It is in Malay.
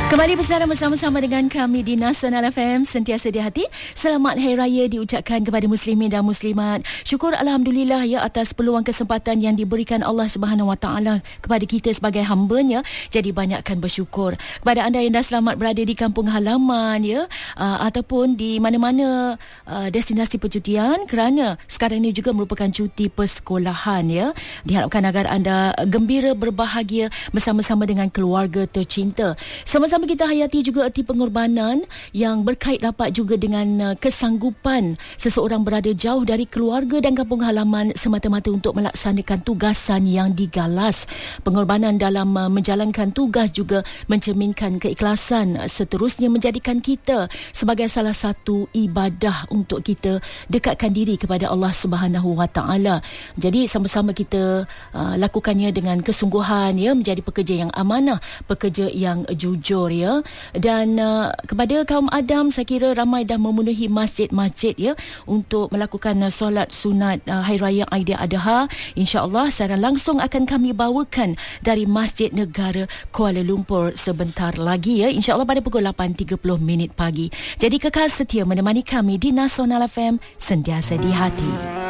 Kembali bersama bersama dengan kami di Nasional FM, sentiasa di hati. Selamat Hari Raya diucapkan kepada muslimin dan muslimat. Syukur alhamdulillah ya atas peluang kesempatan yang diberikan Allah Subhanahu Wa Taala kepada kita sebagai hamba-Nya. Jadi banyakkan bersyukur. Kepada anda yang dah selamat berada di kampung halaman ya, ataupun di mana-mana destinasi percutian, kerana sekarang ini juga merupakan cuti persekolahan ya. Diharapkan agar anda gembira berbahagia bersama-sama dengan keluarga tercinta. Sama-sama kita hayati juga erti pengorbanan yang berkait rapat juga dengan kesanggupan seseorang berada jauh dari keluarga dan kampung halaman semata-mata untuk melaksanakan tugasan yang digalas. Pengorbanan dalam menjalankan tugas juga mencerminkan keikhlasan, seterusnya menjadikan kita sebagai salah satu ibadah untuk kita dekatkan diri kepada Allah Subhanahu Wa Taala. Jadi sama-sama kita lakukannya dengan kesungguhan ya, menjadi pekerja yang amanah, pekerja yang jujur ya. Dan kepada kaum Adam, saya kira ramai dah memenuhi masjid-masjid ya untuk melakukan solat sunat Hari Raya Aidiladha. InsyaAllah secara langsung akan kami bawakan dari Masjid Negara Kuala Lumpur sebentar lagi ya, InsyaAllah pada pukul 8.30 minit pagi. Jadi kekal setia menemani kami di Nasional FM, sentiasa di hati.